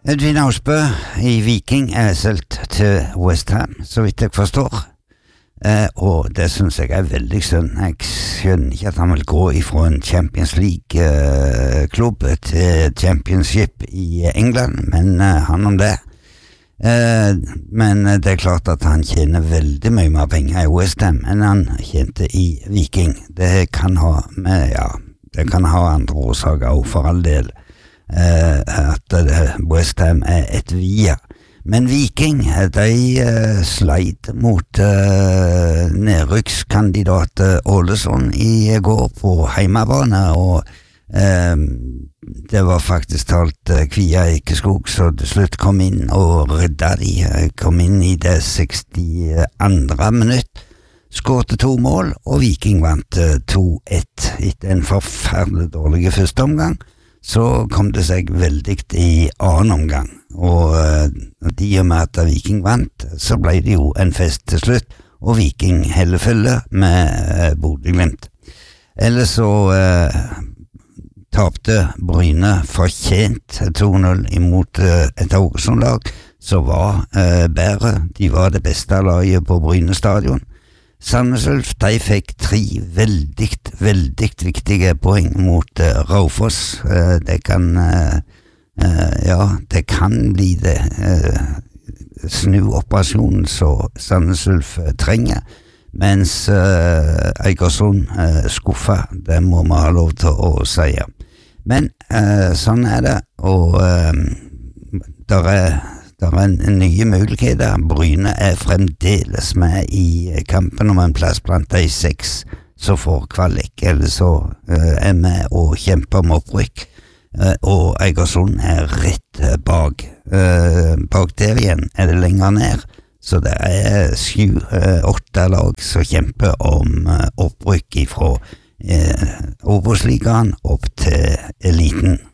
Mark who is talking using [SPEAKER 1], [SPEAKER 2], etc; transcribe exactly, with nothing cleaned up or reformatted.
[SPEAKER 1] Edvin Aasbø i Viking er solgt til West Ham, så vidt jeg forstår. Eh, og det synes jeg er veldig synd. Jeg skjønner ikke at han vil gå ifra en Champions League-klubb eh, til Championship i England, men eh, han om det. Eh, men det er klart at han tjener veldig mye mer penger i West Ham enn han tjente i Viking. Det kan ha med, ja, det kan ha andre årsaker også for all del. Uh, at uh, West Ham er et via. Men Viking, de uh, sleit mot uh, nedrykkskandidat Ålesund i går på heimebane, og uh, det var faktisk talt uh, Kvia Ekeskog så til slutt kom inn og rydda de, kom inn i det sekstiandre minutt, skårte to mål, og Viking vant uh, to ett etter en forferdelig dårlig første omgang. Så kom det seg veldig i annen omgang, og uh, de og med at Viking vant, så ble det jo en fest til slutt, og Viking heller følge med uh, Bodø/Glimt. Ellers så uh, tapte Bryne fortjent to null imot uh, et Haugesund-lag, som var uh, bedre. De var det beste laget på Bryne stadion. Sandnes Ulf, de fikk tre veldig, veldig viktige poeng mot uh, Raufoss. Uh, det kan, uh, uh, ja, det kan bli det uh, snuoperasjonen som Sandnes Ulf uh, trenger, mens uh, Eigersund uh, skuffa, det må man ha lov til å si. Men uh, sånn er det, og uh, der er Det er en nye muligheter. Bryne er fremdeles med i kampen om en plass blant de seks som får kvalik, eller så uh, er med og kjemper om opprykk. Uh, og Eigersund er rett bak. Uh, bak der igjen er det lenger ned, så det er sju, uh, åtte lag som kjemper om uh, opprykk fra uh, Obos-ligaen opp til eliten.